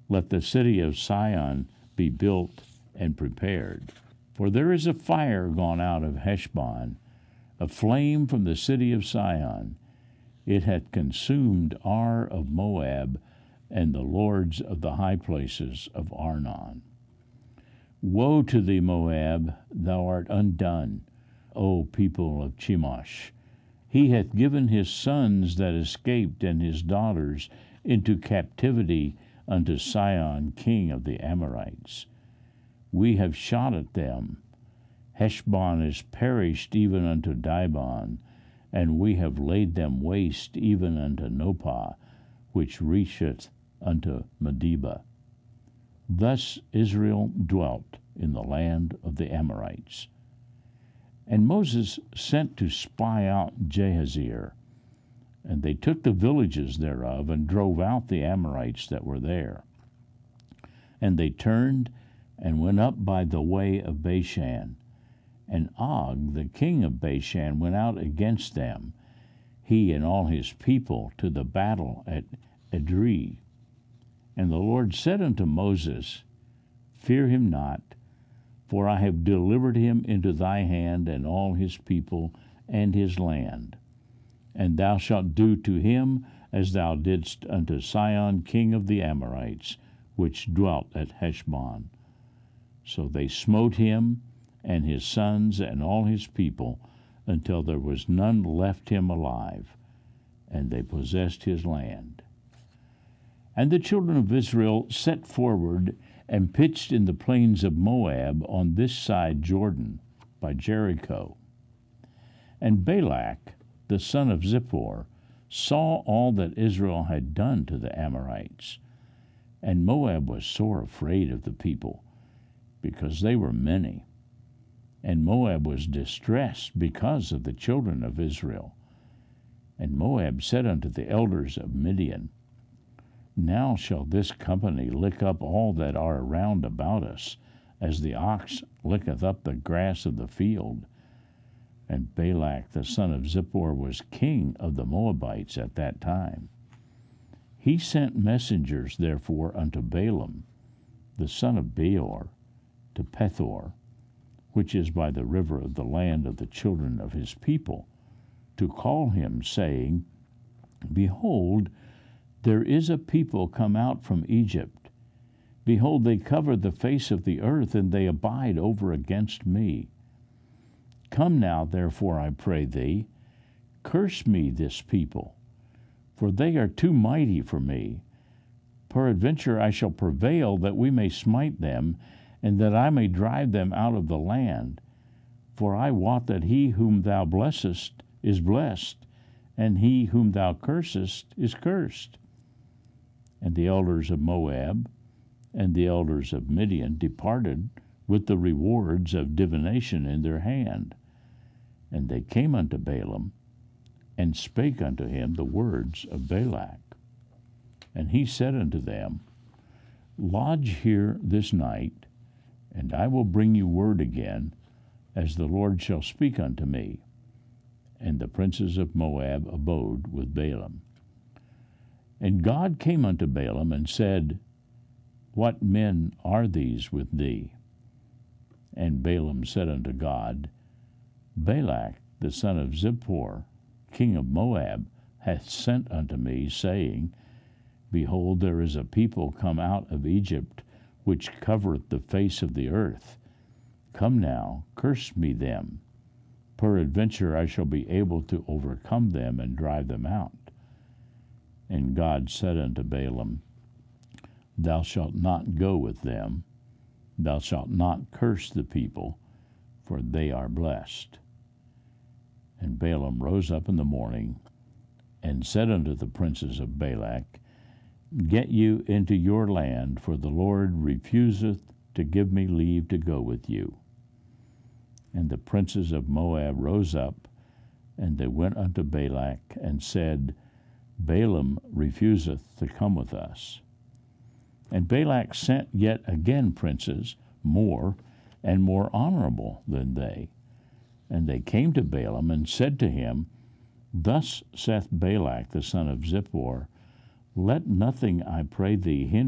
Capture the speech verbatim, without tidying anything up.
let the city of Sion be built and prepared. For there is a fire gone out of Heshbon, a flame from the city of Sion. It hath consumed Ar of Moab, and the lords of the high places of Arnon. Woe to thee, Moab, thou art undone, O people of Chemosh. He hath given his sons that escaped and his daughters into captivity unto Sihon, king of the Amorites. We have shot at them. Heshbon is perished even unto Dibon, and we have laid them waste even unto Nopah, which reacheth unto Medeba. Thus Israel dwelt in the land of the Amorites. And Moses sent to spy out Jahaziel, and they took the villages thereof, and drove out the Amorites that were there. And they turned and went up by the way of Bashan. And Og, the king of Bashan, went out against them, he and all his people, to the battle at Edrei. And the Lord said unto Moses, Fear him not, for I have delivered him into thy hand, and all his people and his land. And thou shalt do to him as thou didst unto Sihon, king of the Amorites, which dwelt at Heshbon. So they smote him and his sons and all his people, until there was none left him alive, and they possessed his land. And the children of Israel set forward and pitched in the plains of Moab on this side Jordan, by Jericho. And Balak, the son of Zippor, saw all that Israel had done to the Amorites. And Moab was sore afraid of the people, because they were many. And Moab was distressed because of the children of Israel. And Moab said unto the elders of Midian, Now shall this company lick up all that are round about us, as the ox licketh up the grass of the field. And Balak the son of Zippor was king of the Moabites at that time. He sent messengers therefore unto Balaam, the son of Beor, to Pethor, which is by the river of the land of the children of his people, to call him, saying, Behold, there is a people come out from Egypt. Behold, they cover the face of the earth, and they abide over against me. Come now, therefore, I pray thee, curse me this people, for they are too mighty for me. Peradventure I shall prevail that we may smite them, and that I may drive them out of the land. For I wot that he whom thou blessest is blessed, and he whom thou cursest is cursed. And the elders of Moab and the elders of Midian departed with the rewards of divination in their hand. And they came unto Balaam, and spake unto him the words of Balak. And he said unto them, Lodge here this night, and I will bring you word again, as the Lord shall speak unto me. And the princes of Moab abode with Balaam. And God came unto Balaam, and said, What men are these with thee? And Balaam said unto God, Balak the son of Zippor, king of Moab, hath sent unto me, saying, Behold, there is a people come out of Egypt, which covereth the face of the earth. Come now, curse me them. Peradventure I shall be able to overcome them and drive them out. And God said unto Balaam, Thou shalt not go with them. Thou shalt not curse the people, for they are blessed. And Balaam rose up in the morning, and said unto the princes of Balak, Get you into your land, for the Lord refuseth to give me leave to go with you. And the princes of Moab rose up, and they went unto Balak, and said, Balaam refuseth to come with us. And Balak sent yet again princes, more and more honorable than they. And they came to Balaam, and said to him, Thus saith Balak the son of Zippor, Let nothing, I pray thee, hinder